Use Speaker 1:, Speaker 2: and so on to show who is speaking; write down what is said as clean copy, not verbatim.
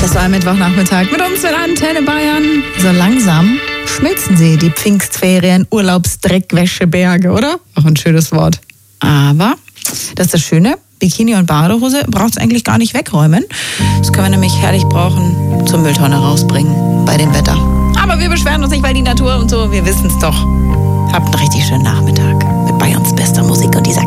Speaker 1: Das war ein Mittwochnachmittag mit uns in Antenne Bayern. So langsam schmilzen sie, die Pfingstferien, Urlaubsdreckwäscheberge, oder? Auch ein schönes Wort. Aber, das ist das Schöne, Bikini und Badehose braucht es eigentlich gar nicht wegräumen. Das können wir nämlich herrlich brauchen, zur Mülltonne rausbringen, bei dem Wetter. Aber wir beschweren uns nicht, weil die Natur und so, wir wissen es doch. Habt einen richtig schönen Nachmittag mit Bayerns bester Musik und dieser